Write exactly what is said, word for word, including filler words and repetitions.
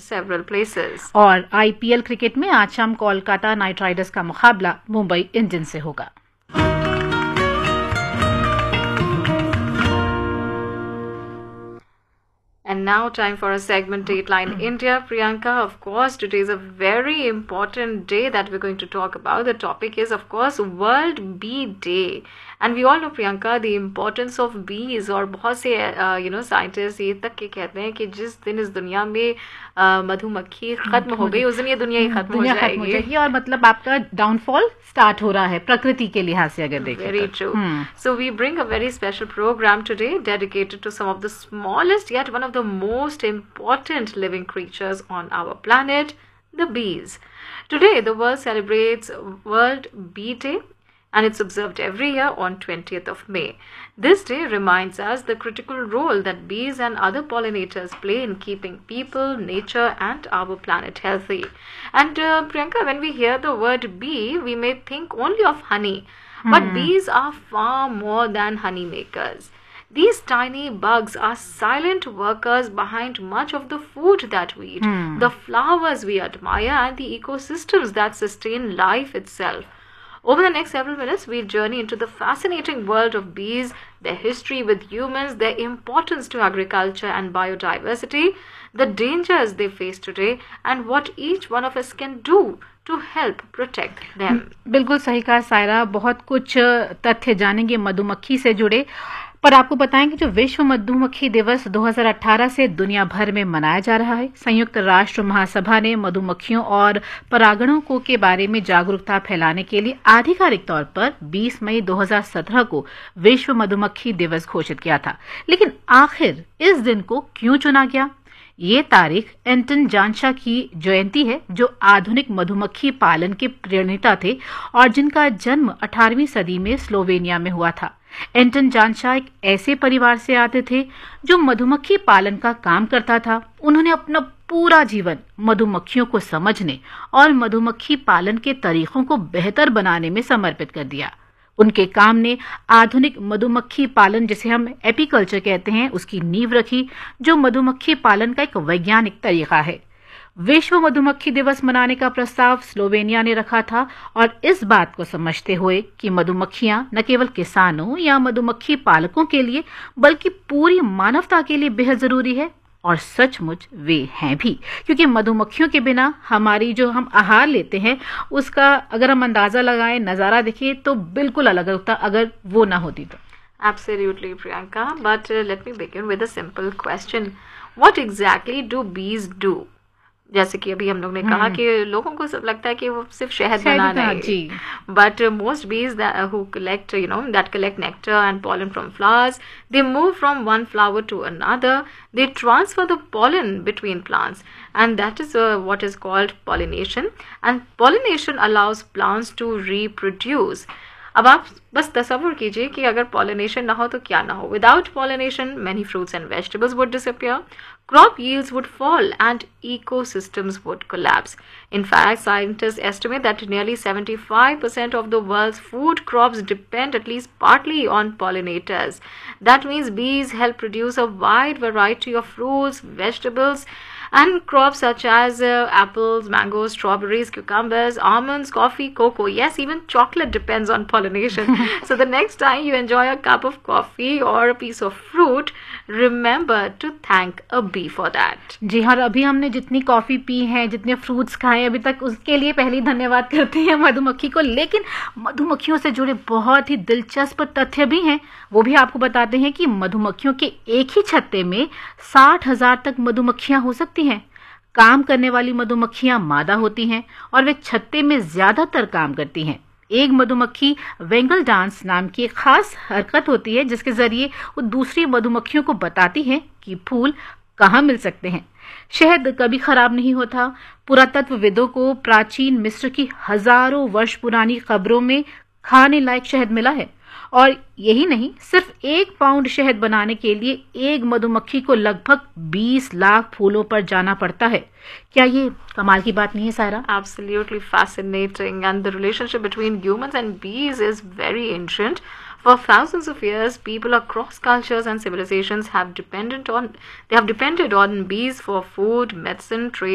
several places. और IPL cricket में आज शाम कोलकाता नाइट राइडर्स का मुकाबला मुंबई इंडियंस से होगा। And now time for a segment Dateline India. Priyanka, of course, today is a very important day that we're going to talk about. The topic is, of course, World Bee Day. And we all know, Priyanka, the importance of bees. और बहुत से you know scientist ये तक के कहते हैं कि जिस दिन इस दुनिया में मधुमक्खी खत्म हो गई उस दिन ये दुनिया ही खत्म हो जाएगी। और मतलब आपका डाउनफॉल स्टार्ट हो रहा है प्रकृति के लिहाज से अगर देखें। Very true. So we bring a very special program today dedicated to some of the smallest yet one of the most important living creatures on our planet, the bees. Today the world celebrates World Bee Day, and it's observed every year on twentieth of May. This day reminds us the critical role that bees and other pollinators play in keeping people, nature and our planet healthy. And uh, Priyanka, when we hear the word bee, we may think only of honey, but hmm. bees are far more than honey makers. These tiny bugs are silent workers behind much of the food that we eat, hmm. the flowers we admire and the ecosystems that sustain life itself. Over the next several minutes, we'll journey into the fascinating world of bees, their history with humans, their importance to agriculture and biodiversity, the dangers they face today, and what each one of us can do to help protect them. बिल्कुल सही कहा सायरा, बहुत कुछ तथ्य जानेंगे मधुमक्खी से जुड़े। पर आपको बताएं कि जो विश्व मधुमक्खी दिवस दो हज़ार अठारह से दुनिया भर में मनाया जा रहा है, संयुक्त राष्ट्र महासभा ने मधुमक्खियों और परागणकों के बारे में जागरूकता फैलाने के लिए आधिकारिक तौर पर बीस मई दो हज़ार सत्रह को विश्व मधुमक्खी दिवस घोषित किया था। लेकिन आखिर इस दिन को क्यों चुना गया? ये तारीख एंटन जानशा की जयंती है, जो आधुनिक मधुमक्खी पालन के प्रणेता थे और जिनका जन्म अठारहवीं सदी में स्लोवेनिया में हुआ था। एंटन जानशा एक ऐसे परिवार से आते थे जो मधुमक्खी पालन का काम करता था। उन्होंने अपना पूरा जीवन मधुमक्खियों को समझने और मधुमक्खी पालन के तरीकों को बेहतर बनाने में समर्पित कर दिया। उनके काम ने आधुनिक मधुमक्खी पालन, जिसे हम एपीकल्चर कहते हैं, उसकी नींव रखी, जो मधुमक्खी पालन का एक वैज्ञानिक तरीका है। विश्व मधुमक्खी दिवस मनाने का प्रस्ताव स्लोवेनिया ने रखा था और इस बात को समझते हुए कि मधुमक्खियां न केवल किसानों या मधुमक्खी पालकों के लिए बल्कि पूरी मानवता के लिए बेहद जरूरी है। और सचमुच वे हैं भी, क्योंकि मधुमक्खियों के बिना हमारी जो हम आहार लेते हैं उसका अगर हम अंदाजा लगाएं, नजारा देखें तो बिल्कुल अलग होता अगर वो ना होती तो। Absolutely, Priyanka. But uh, let me begin with a simple question. What exactly do bees do? जैसे कि अभी हम लोग ने कहा कि लोगों को सब लगता है कि वो सिर्फ शहद बनाना है, बट मोस्ट बीज who collect you know that collect nectar and pollen from flowers, they move from one flower to another, they transfer the pollen between plants, and that is uh, what is called pollination. And pollination allows plants to reproduce. अब आप बस तसव्वुर कीजिए कि अगर pollination ना हो तो क्या ना हो। Without pollination, many fruits and vegetables would disappear, crop yields would fall, and ecosystems would collapse. In fact, scientists estimate that nearly seventy-five percent of the world's food crops depend at least partly on pollinators. That means bees help produce a wide variety of fruits, vegetables, and crops such as uh, apples, mangoes, strawberries, cucumbers, almonds, coffee, cocoa. Yes, even chocolate depends on pollination. So the next time you enjoy a cup of coffee or a piece of fruit, remember to thank a bee for that. जी हाँ, अभी हमने जितनी coffee P है, जितने fruits खाए अभी तक, उसके लिए पहले धन्यवाद करते हैं मधुमक्खी को। लेकिन मधुमक्खियों से जुड़े बहुत ही दिलचस्प तथ्य भी हैं। वो भी आपको बताते हैं कि मधुमक्खियों के एक ही छत्ते में साठ हजार तक मधुमक्खियां हो सकती हैं। काम करने वाली मधुमक्खियां मादा होती हैं और वे छत्ते में ज्यादातर काम करती हैं। एक मधुमक्खी वेंगल डांस नाम की एक खास हरकत होती है, जिसके जरिए वो दूसरी मधुमक्खियों को बताती है कि फूल कहाँ मिल सकते हैं। शहद कभी खराब नहीं होता। पुरातत्वविदों को प्राचीन मिस्र की हजारों वर्ष पुरानी कब्रों में खाने लायक शहद मिला है। और यही नहीं, सिर्फ एक पाउंड शहद बनाने के लिए एक मधुमक्खी को लगभग बीस लाख फूलों पर जाना पड़ता है। क्या ये कमाल की बात नहीं है Saira? Absolutely fascinating, and the relationship between humans and bees is very ancient. For thousands of years, people across cultures and civilizations have depended on they have depended on bees for food, medicine, trade,